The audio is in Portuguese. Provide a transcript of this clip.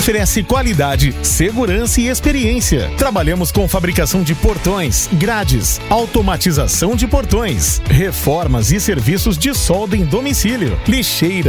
oferece qualidade, segurança e experiência. Trabalhamos com fabricação de portões, grades, automatização de portões, reformas e serviços de solda em domicílio, lixeira,